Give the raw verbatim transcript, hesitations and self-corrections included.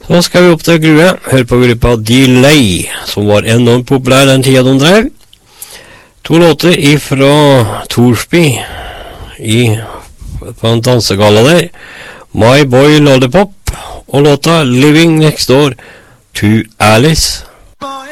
Så skal vi opp til Grue, hør på gruppa Delay, som var enormt populær den tida de drev. To låter ifra Torsby i, på en dansegala der. My Boy Lollipop og låta Living Next Door to Alice.